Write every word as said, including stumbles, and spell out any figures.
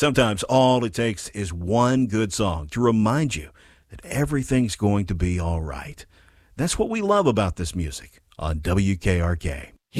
Sometimes all it takes is one good song to remind you that everything's going to be all right. That's what we love about this music on W K R K.